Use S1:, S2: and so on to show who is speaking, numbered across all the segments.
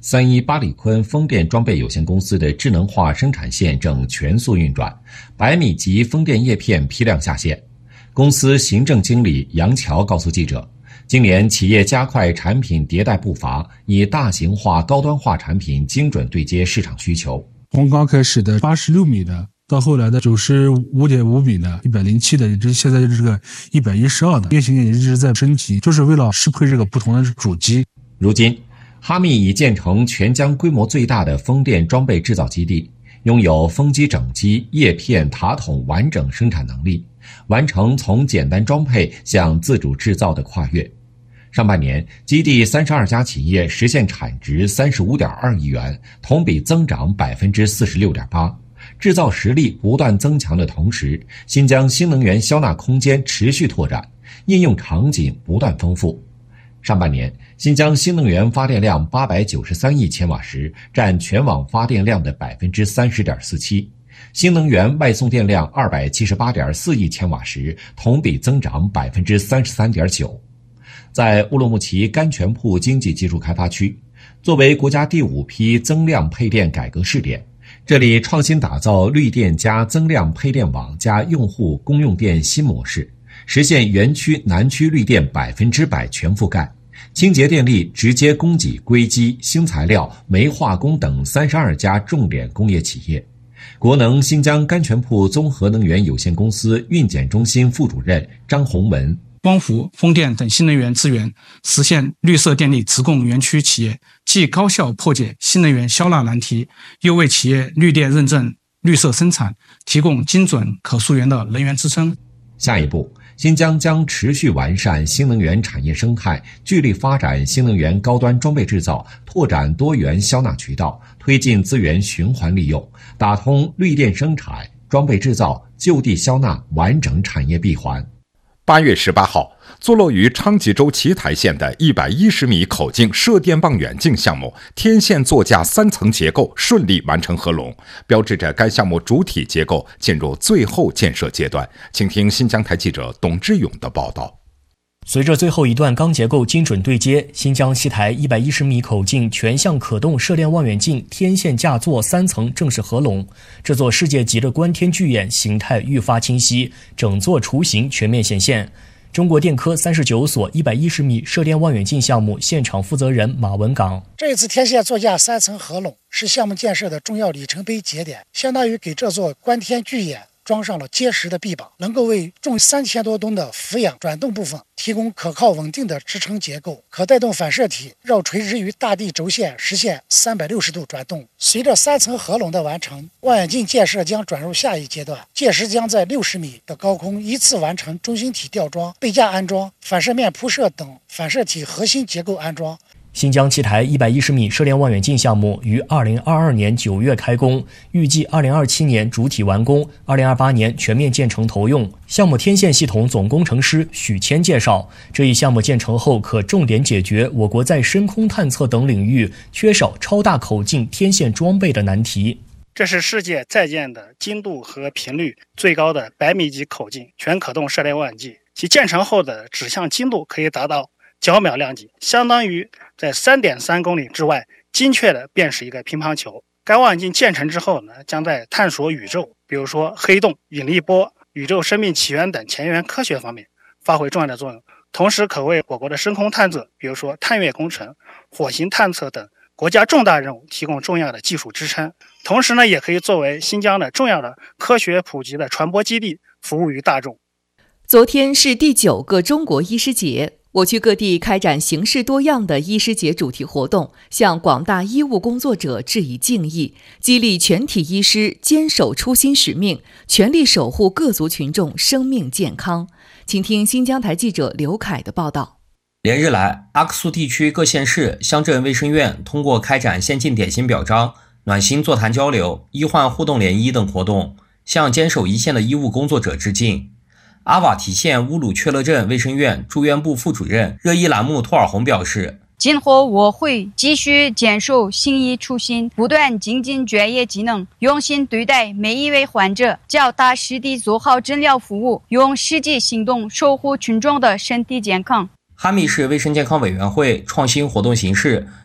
S1: ，31巴里坤风电装备有限公司的智能化生产线正全速运转，100米级风电叶片批量下线。公司行政经理杨桥告诉记者，今年企业加快产品迭代步伐，以大型化、高端化产品精准对接市场需求。
S2: 从刚开始的86米的，到后来的95.5米的、107的，现在这个112的，运行也一直在升级，就是为了适配这个不同的主机。
S1: 如今，哈密已建成全疆规模最大的风电装备制造基地，拥有风机整机、叶片、塔筒完整生产能力，完成从简单装配向自主制造的跨越。上半年，基地32家企业实现产值35.2亿元，同比增长46.8%。制造实力不断增强的同时，新疆新能源消纳空间持续拓展，应用场景不断丰富。上半年，新疆新能源发电量893亿千瓦时，占全网发电量的30.47%。新能源外送电量278.4亿千瓦时，同比增长33.9%。在乌鲁木齐甘泉铺经济技术开发区，作为国家第5批增量配电改革试点，这里创新打造绿电加增量配电网加用户公用电新模式，实现园区南区绿电100%全覆盖，清洁电力直接供给硅基、新材料、煤化工等32家重点工业企业。国能新疆甘泉铺综合能源有限公司运检中心副主任张洪文，
S3: 光伏、风电等新能源资源，实现绿色电力直供园区企业，既高效破解新能源消纳难题，又为企业绿电认证、绿色生产提供精准可溯源的能源支撑。
S1: 下一步，新疆将持续完善新能源产业生态，聚力发展新能源高端装备制造，拓展多元消纳渠道，推进资源循环利用，打通绿电生产、装备制造、就地消纳完整产业闭环。
S4: 8月18号，坐落于昌吉州奇台县的110米口径射电望远镜项目天线座架3层结构顺利完成合拢，标志着该项目主体结构进入最后建设阶段。请听新疆台记者董志勇的报道。
S5: 随着最后一段钢结构精准对接，新疆西台110米口径全向可动射电望远镜天线架座3层正式合拢。这座世界级的观天巨眼形态愈发清晰，整座雏形全面显现。中国电科39所110米射电望远镜项目现场负责人马文岗，
S6: 这一次天线座架3层合拢是项目建设的重要里程碑节点，相当于给这座观天巨眼装上了结实的臂膀，能够为重3000多吨的俯仰转动部分提供可靠稳定的支撑结构，可带动反射体绕垂直于大地轴线实现360度转动。随着3层合拢的完成，望远镜建设将转入下一阶段，届时将在60米的高空依次完成中心体吊装、背架安装、反射面铺设等反射体核心结构安装。
S5: 新疆奇台110米射电望远镜项目于2022年9月开工，预计2027年主体完工，2028年全面建成投用。项目天线系统总工程师许谦介绍，这一项目建成后可重点解决我国在深空探测等领域缺少超大口径天线装备的难题。
S3: 这是世界在建的精度和频率最高的100米级口径全可动射电望远镜，其建成后的指向精度可以达到角秒量级，相当于在3.3公里之外精确的辨识一个乒乓球。该望远镜建成之后呢，将在探索宇宙，比如说黑洞、引力波、宇宙生命起源等前沿科学方面发挥重要的作用，同时可为我国的深空探测，比如说探月工程、火星探测等国家重大任务提供重要的技术支撑。同时呢，也可以作为新疆的重要的科学普及的传播基地，服务于大众。
S7: 昨天是第9个中国医师节，我区各地开展形式多样的医师节主题活动，向广大医务工作者致以敬意，激励全体医师坚守初心使命，全力守护各族群众生命健康。请听新疆台记者刘凯的报道。
S8: 连日来，阿克苏地区各县市乡镇卫生院通过开展先进典型表彰、暖心座谈交流、医患互动联谊等活动，向坚守一线的医务工作者致敬。阿瓦提县乌鲁雀勒镇卫生院住院部副主任热依栏木托尔洪表示，
S9: 今后我会继续坚守行医初心，不断精进专业技能，用心对待每一位患者，脚踏实地做好诊疗服务，用实际行动守护群众的身体健康。
S8: 哈密市卫生健康委员会创新活动形式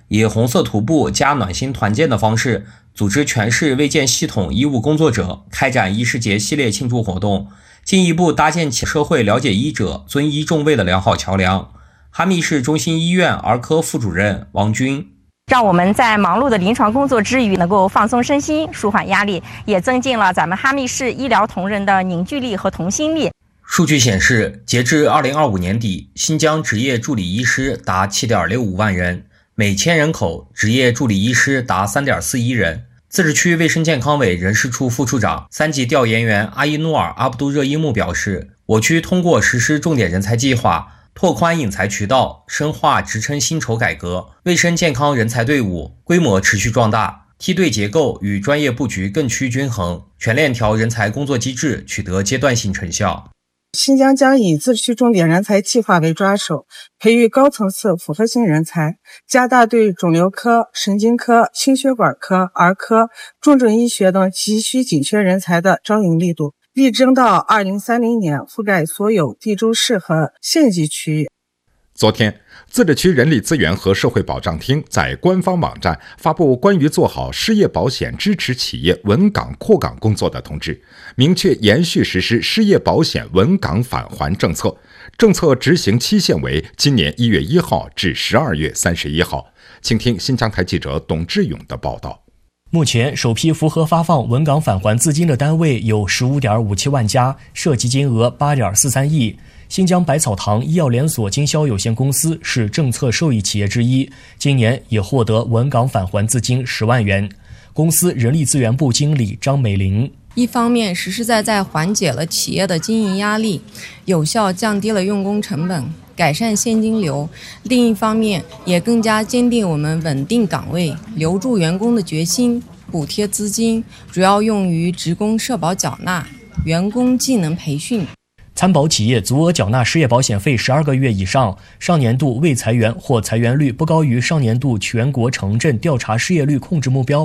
S8: 以红色图布加暖心团建的方式，组织全市卫健系统医务工作者开展医师节系列庆祝活动，进一步搭建起社会了解医者、尊医重卫的良好桥梁。哈密市中心医院儿科副主任王军，
S10: 让我们在忙碌的临床工作之余能够放松身心，舒缓压力，也增进了咱们哈密市医疗同仁的凝聚力和同心力。
S8: 数据显示，截至2025年底，新疆执业助理医师达 7.65 万人，每千人口执业助理医师达 3.41 人。自治区卫生健康委人事处副处长、3级调研员阿伊努尔·阿卜杜热伊木表示，我区通过实施重点人才计划，拓宽引才渠道，深化职称薪酬改革，卫生健康人才队伍规模持续壮大，梯队结构与专业布局更趋均衡，全链条人才工作机制取得阶段性成效。
S11: 新疆将以自治区重点人才计划为抓手，培育高层次复合型人才，加大对肿瘤科、神经科、心血管科、儿科、重症医学等急需紧缺人才的招引力度，力争到2030年覆盖所有地州市和县级区域。
S4: 昨天，自治区人力资源和社会保障厅在官方网站发布关于做好失业保险支持企业稳岗扩岗工作的通知，明确延续实施失业保险稳岗返还政策，政策执行期限为今年1月1号至12月31号。请听新疆台记者董志勇的报道。
S5: 目前，首批符合发放稳岗返还资金的单位有 15.57 万家，涉及金额 8.43 亿。新疆百草堂医药连锁经销有限公司是政策受益企业之一，今年也获得稳岗返还资金10万元。公司人力资源部经理张美玲，
S12: 一方面实实在在缓解了企业的经营压力，有效降低了用工成本，改善现金流；另一方面也更加坚定我们稳定岗位、留住员工的决心。补贴资金主要用于职工社保缴纳、员工技能培训。
S5: 参保企业足额缴纳失业保险费12个月以上，上年度未裁员或裁员率不高于上年度全国城镇调查失业率控制目标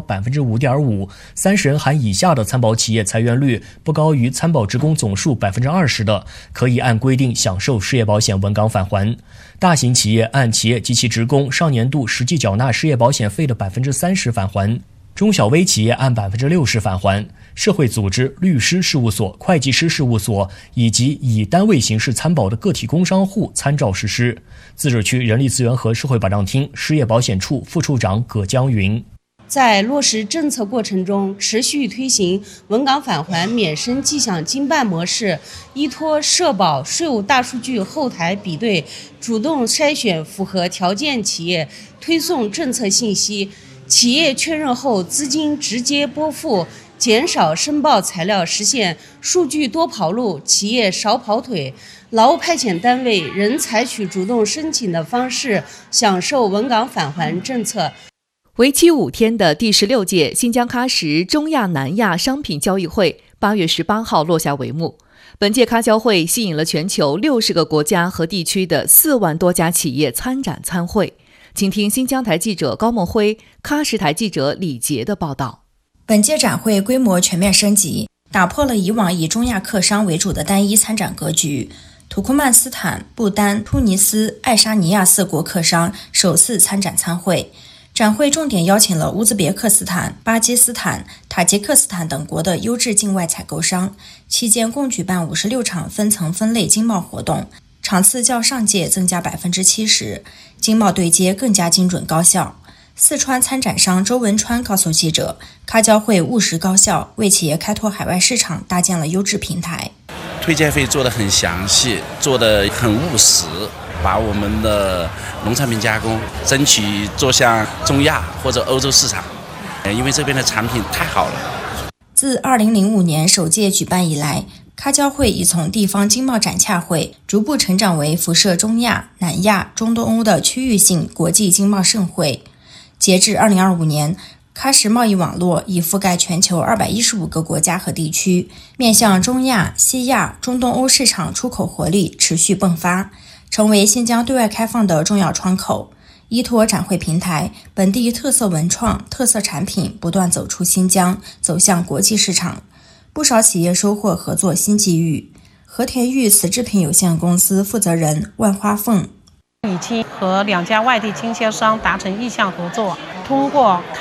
S5: 5.5%，30人含以下的参保企业裁员率不高于参保职工总数 20% 的，可以按规定享受失业保险稳岗返还。大型企业按企业及其职工上年度实际缴纳失业保险费的 30% 返还，中小微企业按 60% 返还，社会组织、律师事务所、会计师事务所以及以单位形式参保的个体工商户参照实施。自治区人力资源和社会保障厅失业保险处副处长葛江云，
S13: 在落实政策过程中，持续推行稳岗返还免申绩效经办模式，依托社保税务大数据后台比对，主动筛选符合条件企业，推送政策信息。企业确认后资金直接拨付，减少申报材料，实现数据多跑路，企业少跑腿。劳务派遣单位仍采取主动申请的方式享受稳岗返还政策。
S7: 为期5天的第16届新疆喀什中亚南亚商品交易会8月18号落下帷幕。本届喀交会吸引了全球60个国家和地区的4万多家企业参展参会。请听新疆台记者高梦辉、喀什台记者李杰的报道。
S14: 本届展会规模全面升级，打破了以往以中亚客商为主的单一参展格局。土库曼斯坦、不丹、突尼斯、爱沙尼亚4国客商首次参展参会。展会重点邀请了乌兹别克斯坦、巴基斯坦、塔吉克斯坦等国的优质境外采购商，期间共举办56场分层分类经贸活动，场次较上届增加 70%， 经贸对接更加精准高效。四川参展商周文川告诉记者，喀交会务实高效，为企业开拓海外市场搭建了优质平台。
S15: 推介会做得很详细，做得很务实，把我们的农产品加工争取做向中亚或者欧洲市场，因为这边的产品太好了。
S14: 自2005年首届举办以来，喀交会已从地方经贸展洽会逐步成长为辐射中亚、南亚、中东欧的区域性国际经贸盛会。截至2025年，喀什贸易网络已覆盖全球215个国家和地区，面向中亚、西亚、中东欧市场出口活力持续迸发，成为新疆对外开放的重要窗口。依托展会平台，本地特色文创、特色产品不断走出新疆，走向国际市场。不少企业收获合作新机遇。和田玉瓷制品有限公司负责人万花凤，
S16: 已经和2家外地经销商达成意向合作，通过